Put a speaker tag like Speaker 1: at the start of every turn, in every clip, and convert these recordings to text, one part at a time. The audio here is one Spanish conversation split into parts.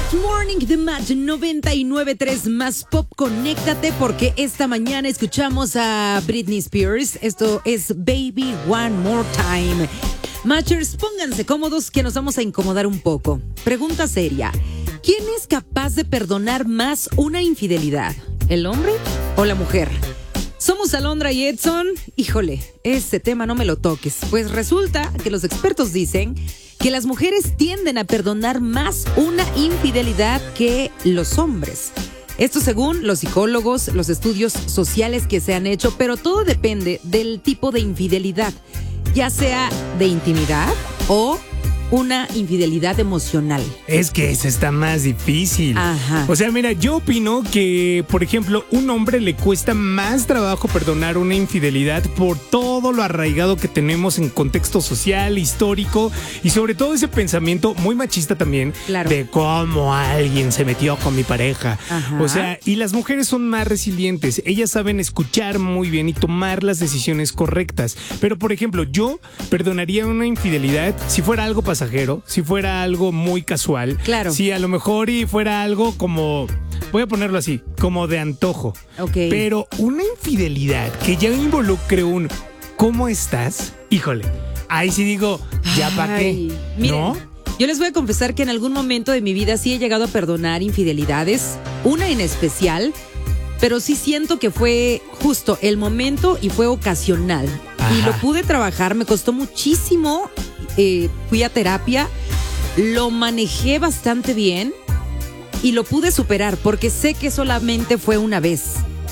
Speaker 1: Morning de Match 99.3 más pop. Conéctate porque esta mañana escuchamos a Britney Spears. Esto es Baby One More Time. Matchers, pónganse cómodos que nos vamos a incomodar un poco. Pregunta seria. ¿Quién es capaz de perdonar más una infidelidad? ¿El hombre o la mujer? Somos Alondra y Edson. Híjole, ese tema no me lo toques. Pues resulta que los expertos dicen que las mujeres tienden a perdonar más una infidelidad que los hombres. Esto según los psicólogos, los estudios sociales que se han hecho, pero todo depende del tipo de infidelidad, ya sea de intimidad o una infidelidad emocional.
Speaker 2: Es que esa está más difícil.
Speaker 1: Ajá.
Speaker 2: O sea, mira, yo opino que, por ejemplo, un hombre le cuesta más trabajo perdonar una infidelidad por todo lo arraigado que tenemos en contexto social, histórico y sobre todo ese pensamiento muy machista también,
Speaker 1: claro,
Speaker 2: de cómo alguien se metió con mi pareja.
Speaker 1: Ajá.
Speaker 2: O sea, y las mujeres son más resilientes. Ellas saben escuchar muy bien y tomar las decisiones correctas. Pero, por ejemplo, yo perdonaría una infidelidad si fuera algo pasajero, si fuera algo muy casual,
Speaker 1: claro,
Speaker 2: si a lo mejor y fuera algo como, voy a ponerlo así, como de antojo.
Speaker 1: Okay.
Speaker 2: Pero una infidelidad que ya involucre un ¿cómo estás? Híjole, ahí sí digo, ¿ya para qué?
Speaker 1: Miren,
Speaker 2: ¿no?
Speaker 1: Yo les voy a confesar que en algún momento de mi vida sí he llegado a perdonar infidelidades, una en especial, pero sí siento que fue justo el momento y fue ocasional.
Speaker 2: Ajá.
Speaker 1: Y lo pude trabajar, me costó muchísimo. Fui a terapia, lo manejé bastante bien y lo pude superar porque sé que solamente fue una vez.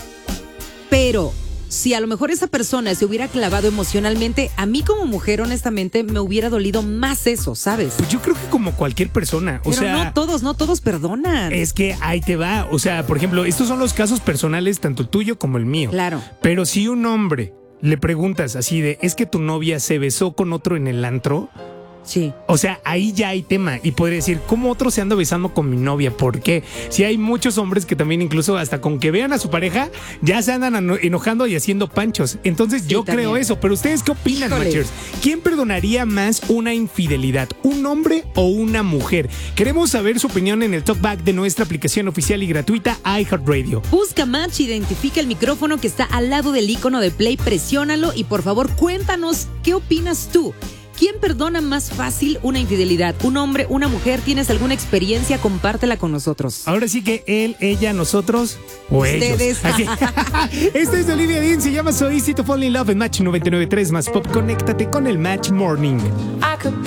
Speaker 1: Pero si a lo mejor esa persona se hubiera clavado emocionalmente, a mí como mujer, honestamente, me hubiera dolido más eso, ¿sabes?
Speaker 2: Pues yo creo que como cualquier persona. O
Speaker 1: Pero
Speaker 2: sea,
Speaker 1: no todos perdonan.
Speaker 2: es que ahí te va. O sea, por ejemplo, estos son los casos personales, tanto el tuyo como el mío.
Speaker 1: Claro.
Speaker 2: Pero si un hombre le preguntas así de, ¿es que tu novia se besó con otro en el antro?
Speaker 1: Sí.
Speaker 2: O sea, ahí ya hay tema y podría decir, ¿cómo otro se anda besando con mi novia? ¿Por qué? Si hay muchos hombres que también incluso hasta con que vean a su pareja ya se andan enojando y haciendo panchos. Entonces
Speaker 1: Sí,
Speaker 2: yo
Speaker 1: también
Speaker 2: creo eso. Pero ¿ustedes qué opinan,
Speaker 1: Híjole.
Speaker 2: Matchers? ¿Quién perdonaría más una infidelidad? ¿Un hombre o una mujer? Queremos saber su opinión en el talkback de nuestra aplicación oficial y gratuita iHeartRadio.
Speaker 1: Busca Match, identifica el micrófono que está al lado del icono de play, presiónalo y por favor cuéntanos qué opinas tú. ¿Quién perdona más fácil una infidelidad? ¿Un hombre, una mujer? ¿Tienes alguna experiencia? Compártela con nosotros.
Speaker 2: Ahora sí que él, ella, nosotros o
Speaker 1: Ustedes.
Speaker 2: ellos. Así. Esta es Olivia Dean, se llama So Easy to Fall in Love en Match 99.3 más pop. Conéctate con el Match Morning.